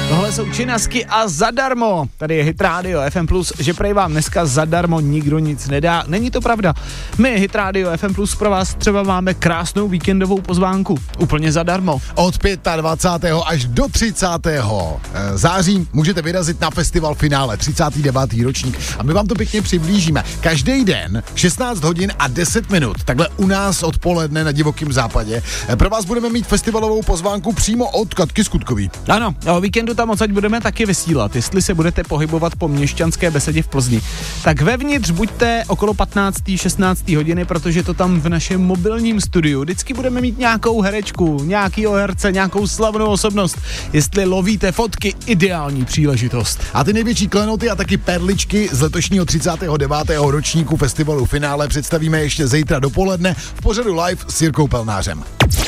Tohle jsou Činasky a zadarmo. Tady je Hit Radio FM+, že prej vám dneska zadarmo nikdo nic nedá. Není to pravda. My, Hit Radio FM+, pro vás třeba máme krásnou víkendovou pozvánku. Úplně zadarmo. Od 25. až do 30. září můžete vyrazit na festival Finále, 39. ročník. A my vám to pěkně přiblížíme. Každý den 16 hodin a 10 minut. Takhle u nás odpoledne na Divokém západě. Pro vás budeme mít festivalovou pozvánku přímo od Katky Skutkový. Ano, o víkendu tam odsaď budeme taky vysílat, jestli se budete pohybovat po Měšťanské besedě v Plzni. Tak vevnitř buďte okolo 15. hodiny, protože to tam v našem mobilním studiu vždycky budeme mít nějakou herečku, nějakýho herce, nějakou slavnou osobnost. Jestli lovíte fotky, ideální příležitost. A ty největší klenoty a taky perličky z letošního 39. ročníku festivalu Finále představíme ještě zítra dopoledne v pořadu live s Jirkou Pelnářem.